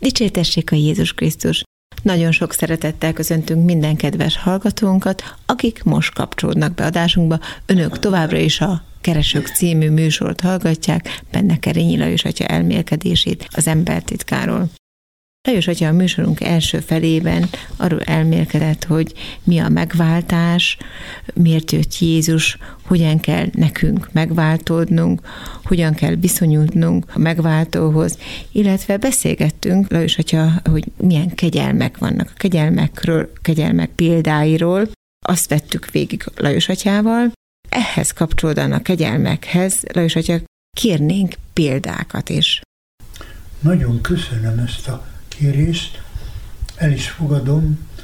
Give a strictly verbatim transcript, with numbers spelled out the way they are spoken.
Dicsértessék a Jézus Krisztus! Nagyon sok szeretettel köszöntünk minden kedves hallgatónkat, akik most kapcsolódnak be adásunkba. Önök továbbra is a Keresők című műsort hallgatják, benne Kerényi Lajos atya elmélkedését az embertitkáról. Lajos atya a műsorunk első felében arról elmélkedett, hogy mi a megváltás, miért jött Jézus, hogyan kell nekünk megváltódnunk, hogyan kell viszonyulnunk a megváltóhoz, illetve beszélgettünk Lajos atya, hogy milyen kegyelmek vannak, a kegyelmekről, kegyelmek példáiról. Azt vettük végig Lajos atyával. Ehhez kapcsolódóan a kegyelmekhez, Lajos atya, kérnénk példákat is. Nagyon köszönöm ezt a kérést, el is fogadom,